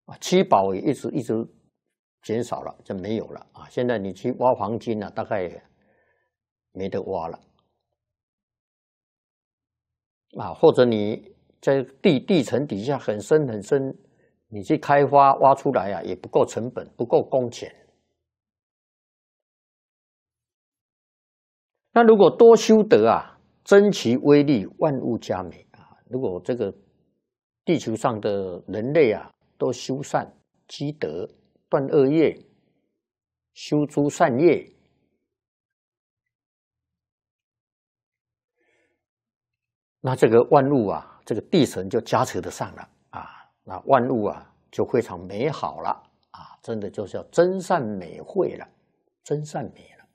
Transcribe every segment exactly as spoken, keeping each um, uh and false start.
啊，七宝也一直一直减少了，就没有了啊。现在你去挖黄金啊，大概没得挖了啊，或者你在地地层底下很深很深，你去开发挖出来啊，也不够成本，不够工钱。那如果多修德啊，增其威力，万物佳美啊。如果这个地球上的人类啊，都修善积德，断恶业，修诸善业，那这个万物啊，这个地神就加持得上了啊，那万物啊就非常美好了啊，真的就是要真善美慧了，真善美了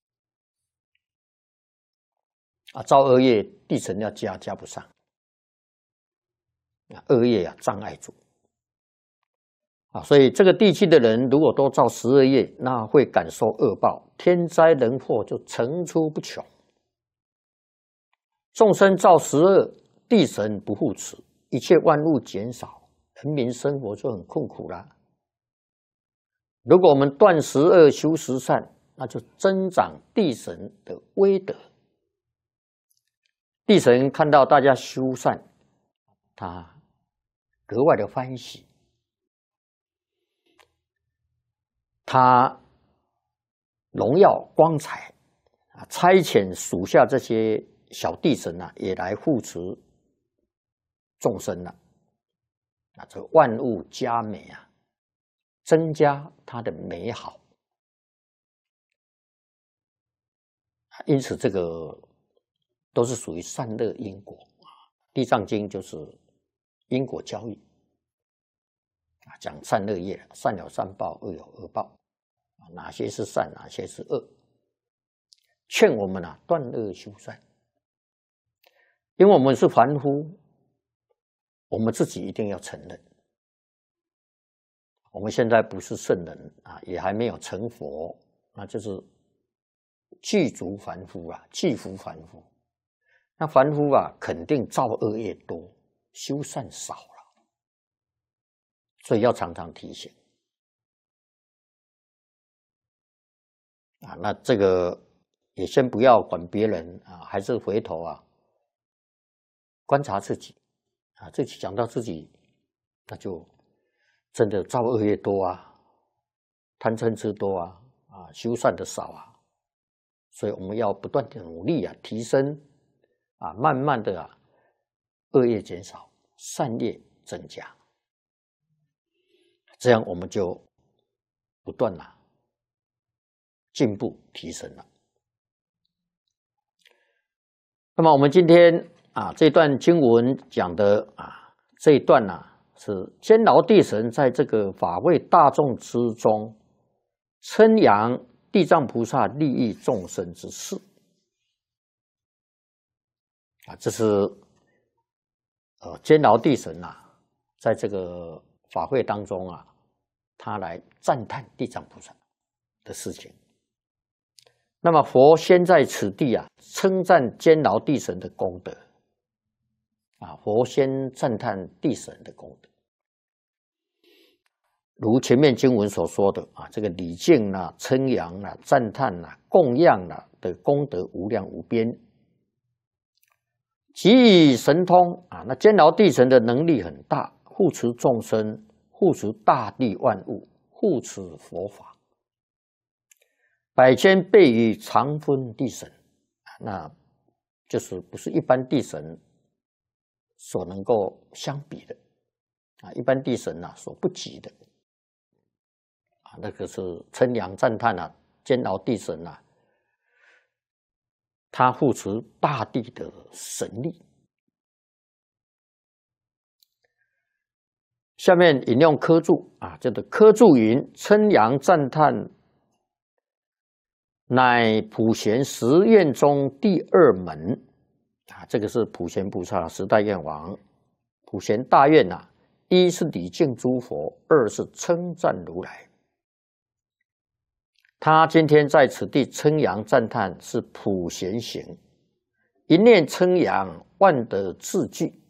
啊，造恶业地神要加加不上啊，恶业啊障碍住啊，所以这个地区的人如果都造十恶业，那会感受恶报，天灾人祸就层出不穷。众生造十恶，地神不护持，一切万物减少，人民生活就很困苦啦。如果我们断十恶，修十善，那就增长地神的威德。地神看到大家修善，他格外的欢喜，他荣耀光彩啊，差遣属下这些小地神啊，也来护持众生了啊，这万物佳美啊，增加它的美好。因此，这个都是属于善恶因果啊。地藏经就是因果交易啊，讲善恶业，善有善报，恶有恶报啊，哪些是善，哪些是恶，劝我们啊断恶修善。因为我们是凡夫，我们自己一定要承认，我们现在不是圣人啊，也还没有成佛，那就是具足凡夫啊，具足凡夫。那凡夫啊，肯定造恶业多，修善少了，所以要常常提醒啊。那这个也先不要管别人啊，还是回头啊观察自己啊，自己讲到自己，那就真的造恶业多啊，贪嗔痴多啊，啊，修善的少啊。所以我们要不断的努力啊，提升啊，慢慢的啊，恶业减少，善业增加，这样我们就不断了进步提升了。那么我们今天啊这段经文讲的啊这一段呢、啊，是监牢地神在这个法会大众之中称扬地藏菩萨利益众生之事啊，这是呃监牢地神啊，在这个法会当中啊，他来赞叹地藏菩萨的事情。那么佛先在此地啊，称赞监牢地神的功德啊，佛先赞叹地神的功德。如前面经文所说的啊，这个礼敬啦、称扬啦、赞叹啦、供养啦的功德无量无边，给予神通啊，那监牢地神的能力很大，护持众生，护持大地万物，护持佛法，百千倍于常分地神，那就是不是一般地神所能够相比的啊，一般地神啊所不及的。啊，那个是称扬赞叹啊，监牢地神啊，他护持大地的神力。下面引用科注啊，这个科注云：称扬赞叹，乃普贤十愿中第二门啊，这个是普贤菩萨十大愿王。普贤大愿啊，一是礼敬诸佛，二是称赞如来。他今天在此地称扬赞叹是普贤行，一念称扬，万德自具